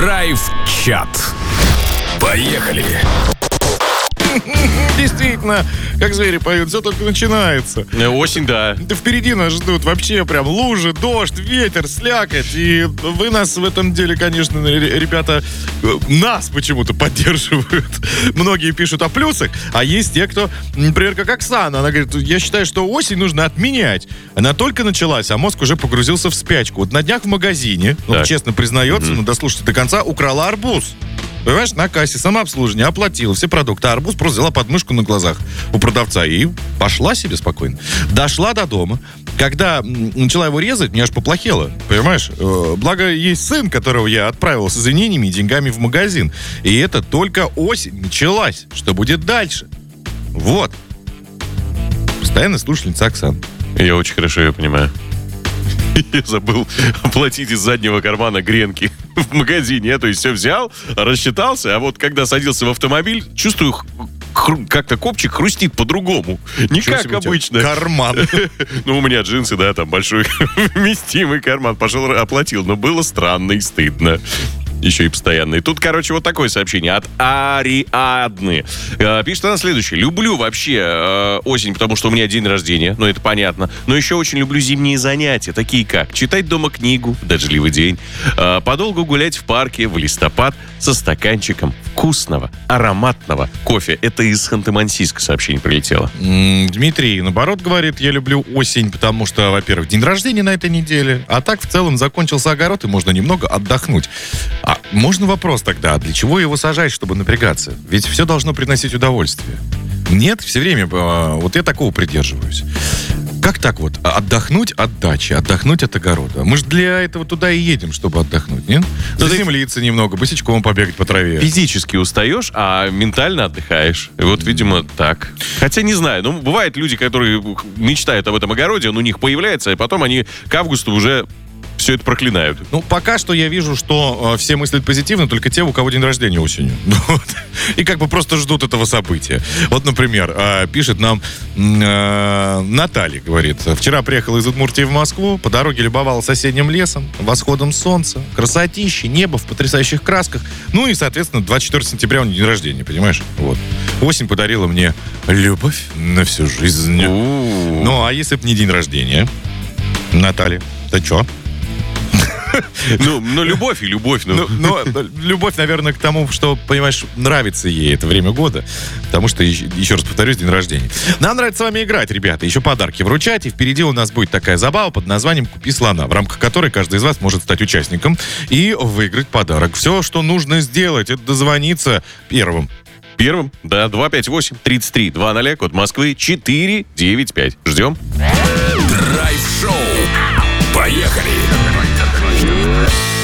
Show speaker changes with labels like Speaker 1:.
Speaker 1: Драйв-чат. Поехали!
Speaker 2: Действительно, как звери поют, все только начинается.
Speaker 3: Осень, да.
Speaker 2: Да впереди нас ждут вообще прям лужи, дождь, ветер, слякоть. И вы нас в этом деле, конечно, ребята, нас почему-то поддерживают. Многие пишут о плюсах, а есть те, кто, например, как Оксана. Она говорит, я считаю, что осень нужно отменять. Она только началась, а мозг уже погрузился в спячку. Вот на днях в магазине, честно признается, но дослушайте до конца, украла арбуз. Понимаешь, на кассе самообслуживание, оплатила все продукты, а арбуз просто взяла подмышку на глазах у продавца и пошла себе спокойно. Дошла до дома. Когда начала его резать, мне аж поплохело, понимаешь? Благо, есть сын, которого я отправил с извинениями и деньгами в магазин. И это только осень началась. Что будет дальше? Вот. Постоянно слушательница Оксана.
Speaker 3: Я очень хорошо ее понимаю. Я забыл оплатить из заднего кармана гренки в магазине. Я, то есть, все взял, рассчитался, а вот когда садился в автомобиль, чувствую, как-то копчик хрустит по-другому. Не как обычно.
Speaker 2: Карман.
Speaker 3: Ну, у меня джинсы, да, там большой вместимый карман. Пошел, оплатил, но было странно и стыдно. Еще и постоянно. И тут, короче, вот такое сообщение от Ариадны. Пишет она следующее. Люблю вообще осень, потому что у меня день рождения, ну это понятно. Но еще очень люблю зимние занятия, такие как читать дома книгу в дождливый день, подолгу гулять в парке в листопад со стаканчиком вкусного, ароматного кофе. Это из Ханты-Мансийска сообщение прилетело.
Speaker 2: Дмитрий, наоборот, говорит, я люблю осень, потому что, во-первых, день рождения на этой неделе, а так в целом закончился огород, и можно немного отдохнуть. А можно вопрос тогда, а для чего его сажать, чтобы напрягаться? Ведь все должно приносить удовольствие. Нет, все время, вот я такого придерживаюсь. Как так вот? Отдохнуть от дачи, отдохнуть от огорода. Мы же для этого туда и едем, чтобы отдохнуть, нет? Заземлиться немного, босичком побегать по траве.
Speaker 3: Физически устаешь, а ментально отдыхаешь. И вот, видимо, так. Хотя не знаю, ну, бывают люди, которые мечтают об этом огороде, он у них появляется, и потом они к августу уже все это проклинают.
Speaker 2: Ну, пока что я вижу, что все мыслят позитивно, только те, у кого день рождения осенью. Вот. И как бы просто ждут этого события. Вот, например, пишет нам Наталья, говорит, вчера приехала из Удмуртии в Москву, по дороге любовалась соседним лесом, восходом солнца, красотищей, небо в потрясающих красках. Ну и, соответственно, 24 сентября у нее день рождения, понимаешь? Вот. Осень подарила мне любовь на всю жизнь. Ну, а если бы не день рождения, Наталья, ты чё?
Speaker 3: Ну, любовь и любовь.
Speaker 2: Ну, любовь, наверное, к тому, что, понимаешь, нравится ей это время года. Потому что, еще раз повторюсь, день рождения. Нам нравится с вами играть, ребята. Еще подарки вручать. И впереди у нас будет такая забава под названием «Купи слона», в рамках которой каждый из вас может стать участником и выиграть подарок. Все, что нужно сделать, это дозвониться первым.
Speaker 3: Первым, да, 258-33-00, код Москвы, 495. Ждем.
Speaker 1: Драйв-шоу. Поехали!